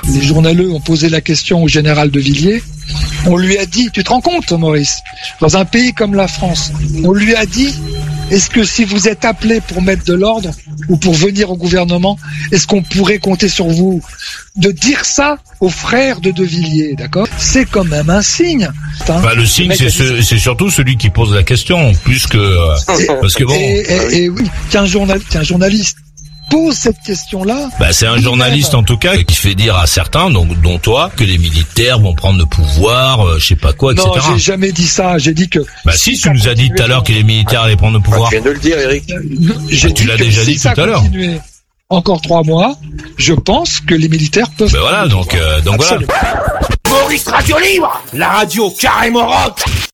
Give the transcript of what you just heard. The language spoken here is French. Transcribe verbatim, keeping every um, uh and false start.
les journaleux ont posé la question au général de Villiers. On lui a dit, tu te rends compte, Maurice, dans un pays comme la France, on lui a dit, est-ce que si vous êtes appelé pour mettre de l'ordre ou pour venir au gouvernement, est-ce qu'on pourrait compter sur vous? De dire ça aux frères de De Villiers, d'accord? C'est quand même un signe. Hein, bah, le signe, c'est, ce, c'est surtout celui qui pose la question, plus que... Euh, et, parce que bon... Et, et, et oui, qu'un, journal, qu'un journaliste pose cette question-là. Bah, c'est un journaliste en tout cas qui fait dire à certains, donc dont toi, que les militaires vont prendre le pouvoir, euh, je sais pas quoi, et cetera. Non, j'ai jamais dit ça. J'ai dit que. Bah si, si tu nous as dit tout à l'heure que les militaires allaient prendre le pouvoir. Ah, tu viens de le dire, Eric. J'ai bah, tu l'as déjà si dit tout à l'heure. Encore trois mois, je pense que les militaires peuvent. Bah voilà, donc euh, donc Absolument. voilà. Maurice Radio Libre, la radio carrément rock.